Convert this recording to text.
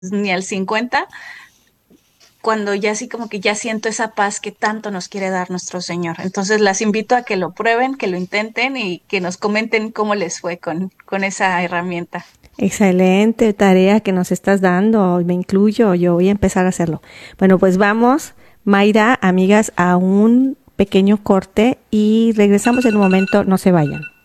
ni al 50, cuando ya así como que ya siento esa paz que tanto nos quiere dar nuestro Señor. Entonces las invito a que lo prueben, que lo intenten y que nos comenten cómo les fue con esa herramienta. Excelente tarea que nos estás dando, me incluyo, yo voy a empezar a hacerlo. Bueno, pues vamos, Mayra, amigas, a un pequeño corte y regresamos en un momento, no se vayan.